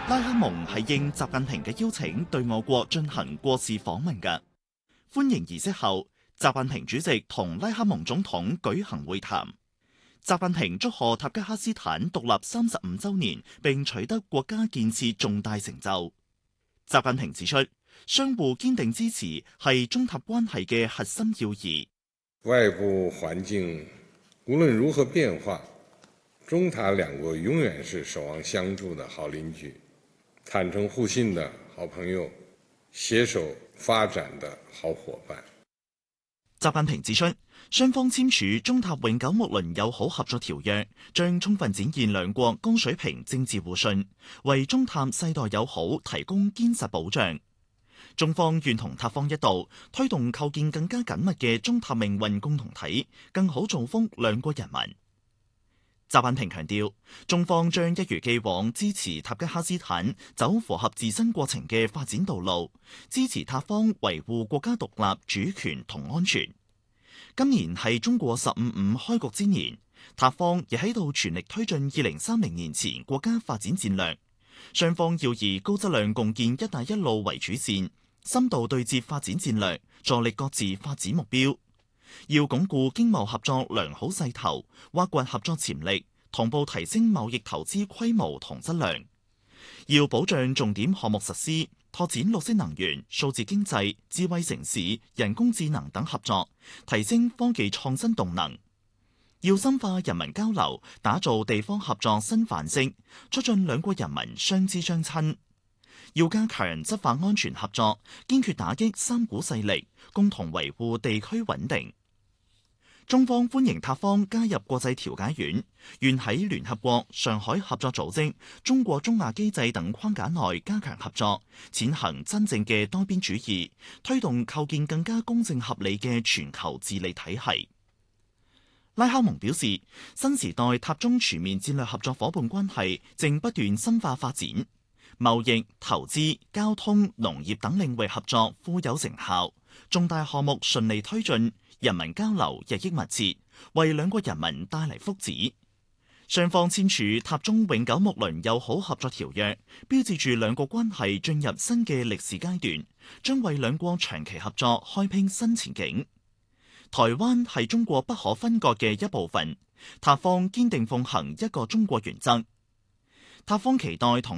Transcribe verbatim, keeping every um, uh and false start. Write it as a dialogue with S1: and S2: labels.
S1: 拉克蒙係應習近平嘅邀請對我國進行國事訪問嘅。歡迎儀式後，習近平主席同拉克蒙總統舉行會談。習近平祝賀塔吉克斯坦獨立三十五週年並取得國家建設重大成就。習近平指出，相互堅定支持係中塔關係嘅核心要義。
S2: 外部環境無論如何變化，中塔兩國永遠是守望相助的好鄰居，坦誠互信的好朋友，攜手發展的好夥伴。
S1: 習近平指出，雙方簽署中塔永久睦鄰友好合作條約，將充分展現兩國高水平政治互信，為中塔世代友好提供堅實保障。中方願同塔方一道，推動構建更加緊密嘅中塔命運共同體，更好造福兩國人民。習近平強調，中方將一如既往支持塔吉克斯坦走符合自身過程嘅發展道路，支持塔方維護國家獨立主權同安全。今年係中國十五五開局之年，塔方亦喺度全力推進二零三零年前國家發展戰略。雙方要以高質量共建「一帶一路」為主線，深度對接發展戰略，助力各自發展目標。要鞏固經貿合作良好勢頭，挖掘合作潛力，同步提升貿易投資規模同質量。要保障重點項目實施，拓展綠色能源、數字經濟、智慧城市、人工智能等合作，提升科技創新動能。要深化人民交流，打造地方合作新範式，促進兩國人民相知相親。要加強執法安全合作，堅決打擊三股勢力，共同維護地區穩定。中方歡迎塔方加入國際調解院，願喺聯合國、上海合作組織、中國中亞機制等框架內加強合作，踐行真正嘅多邊主義，推動構建更加公正合理嘅全球治理體系。拉克蒙表示，新時代塔中全面戰略合作伙伴關係正不斷深化發展，貿易、投資、交通、農業等領域合作富有成效，重大項目順利推進，人民交流日益密切，為兩國人民帶嚟福祉。雙方簽署塔中永久睦鄰友好合作條約，標誌住兩國關係進入新嘅歷史階段，將為兩國長期合作開闢新前景。台灣係中國不可分割嘅一部分，塔方堅定奉行一個中國原則。塔方期待同